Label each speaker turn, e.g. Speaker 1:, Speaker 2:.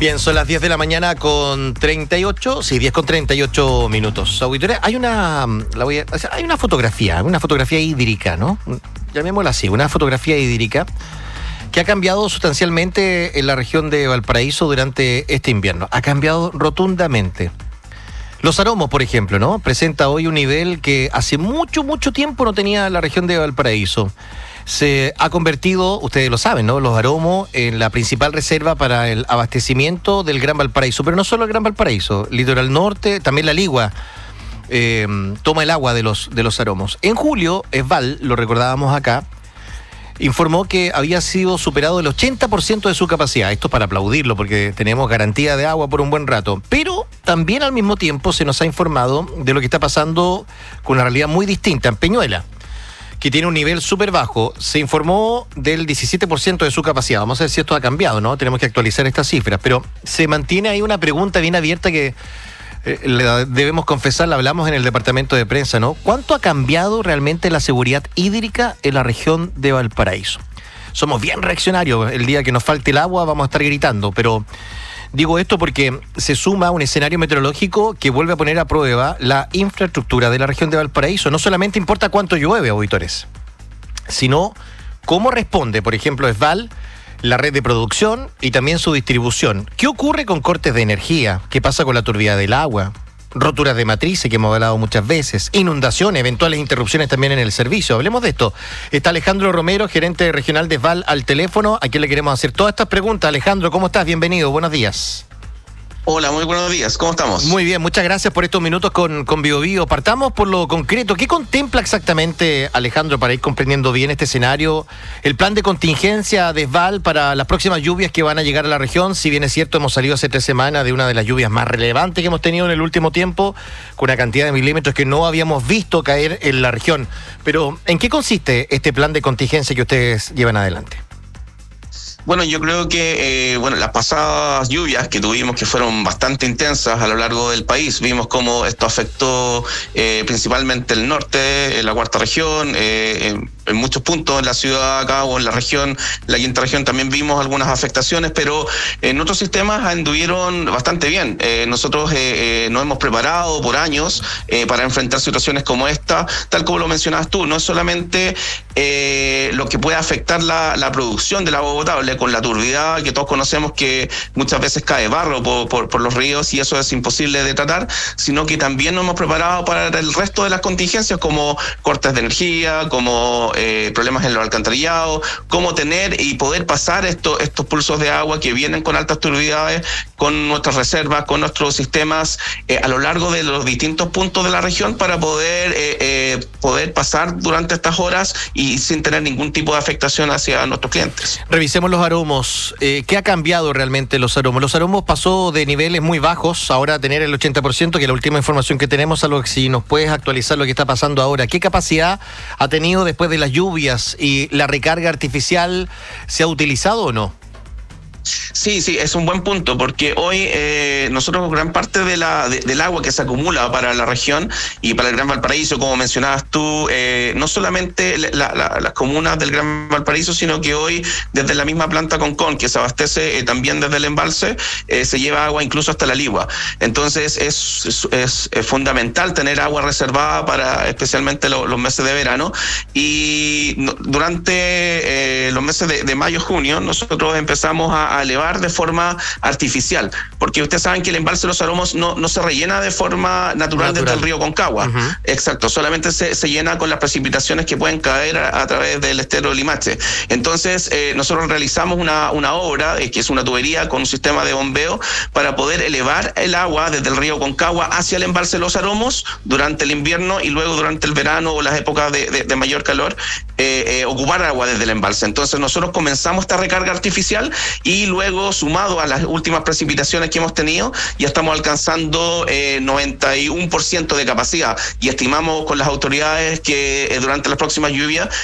Speaker 1: Bien, son las 10 de la mañana con 38, sí, 10 con 38 minutos. Auditores, hay una fotografía hídrica, ¿no? Llamémosla así, una fotografía hídrica que ha cambiado sustancialmente en la región de Valparaíso durante este invierno. Ha cambiado rotundamente. Los aromos, por ejemplo, ¿no? Presenta hoy un nivel que hace mucho tiempo no tenía la región de Valparaíso. Se ha convertido, ustedes lo saben, ¿no? Los aromos en la principal reserva para el abastecimiento del Gran Valparaíso, pero no solo el Gran Valparaíso, Litoral Norte, también la Ligua toma el agua de los aromos. En julio, Esval, lo recordábamos acá, informó que había sido superado el 80% de su capacidad. Esto para aplaudirlo, porque tenemos garantía de agua por un buen rato. Pero también al mismo tiempo se nos ha informado de lo que está pasando con una realidad muy distinta en Peñuela, que tiene un nivel súper bajo. Se informó del 17% de su capacidad. Vamos a ver si esto ha cambiado, ¿no? Tenemos que actualizar estas cifras. Pero se mantiene ahí una pregunta bien abierta que debemos confesar, la hablamos en el departamento de prensa, ¿no? ¿Cuánto ha cambiado realmente la seguridad hídrica en la región de Valparaíso? Somos bien reaccionarios. El día que nos falte el agua vamos a estar gritando, pero digo esto porque se suma un escenario meteorológico que vuelve a poner a prueba la infraestructura de la región de Valparaíso. No solamente importa cuánto llueve, auditores, sino cómo responde, por ejemplo, Esval, la red de producción y también su distribución. ¿Qué ocurre con cortes de energía? ¿Qué pasa con la turbidez del agua? Roturas de matrices que hemos hablado muchas veces, inundaciones, eventuales interrupciones también en el servicio. Hablemos de esto. Está Alejandro Romero, gerente regional de Esval, al teléfono, a quien le queremos hacer todas estas preguntas. Alejandro, ¿cómo estás? Bienvenido, buenos días.
Speaker 2: Hola, muy buenos días, ¿cómo estamos?
Speaker 1: Muy bien, muchas gracias por estos minutos con BioBio. Partamos por lo concreto. ¿Qué contempla exactamente, Alejandro, para ir comprendiendo bien este escenario, el plan de contingencia de Esval para las próximas lluvias que van a llegar a la región? Si bien es cierto, hemos salido hace 3 semanas de una de las lluvias más relevantes que hemos tenido en el último tiempo, con una cantidad de milímetros que no habíamos visto caer en la región. Pero, ¿en qué consiste este plan de contingencia que ustedes llevan adelante?
Speaker 2: Bueno, yo creo que las pasadas lluvias que tuvimos, que fueron bastante intensas a lo largo del país, vimos cómo esto afectó principalmente el norte, la cuarta región, en muchos puntos en la ciudad acá o en la región, la quinta región también vimos algunas afectaciones, pero en otros sistemas anduvieron bastante bien. Nosotros nos hemos preparado por años para enfrentar situaciones como esta, tal como lo mencionabas tú. No es solamente lo que puede afectar la producción del agua potable, con la turbidez que todos conocemos, que muchas veces cae barro por los ríos y eso es imposible de tratar, sino que también nos hemos preparado para el resto de las contingencias, como cortes de energía, como problemas en los alcantarillados, cómo tener y poder pasar estos pulsos de agua que vienen con altas turbidez, con nuestras reservas, con nuestros sistemas a lo largo de los distintos puntos de la región, para poder pasar durante estas horas y sin tener ningún tipo de afectación hacia nuestros clientes.
Speaker 1: Revisemos los aromos. ¿Qué ha cambiado realmente los aromos? Los aromos pasó de niveles muy bajos ahora a tener el 80%, que es la última información que tenemos, algo que si nos puedes actualizar lo que está pasando ahora. ¿Qué capacidad ha tenido después de las lluvias y la recarga artificial? ¿Se ha utilizado o no?
Speaker 2: Sí, es un buen punto, porque hoy nosotros gran parte del agua que se acumula para la región y para el Gran Valparaíso, como mencionabas tú, no solamente las comunas del Gran Valparaíso, sino que hoy desde la misma planta Concón, que se abastece también desde el embalse, se lleva agua incluso hasta la Ligua. Entonces es fundamental tener agua reservada para especialmente los meses de verano, y durante los meses de mayo, junio, nosotros empezamos a elevar de forma artificial, porque ustedes saben que el embalse de los aromos no se rellena de forma natural desde el río Concagua. Uh-huh. Exacto, solamente se llena con las precipitaciones que pueden caer a través del estero Limache. Entonces nosotros realizamos una obra que es una tubería con un sistema de bombeo para poder elevar el agua desde el río Concagua hacia el embalse de los aromos durante el invierno, y luego durante el verano o las épocas de mayor calor ocupar agua desde el embalse. Entonces nosotros comenzamos esta recarga artificial, y luego, sumado a las últimas precipitaciones que hemos tenido, ya estamos alcanzando 91% de capacidad, y estimamos con las autoridades que durante las próximas lluvias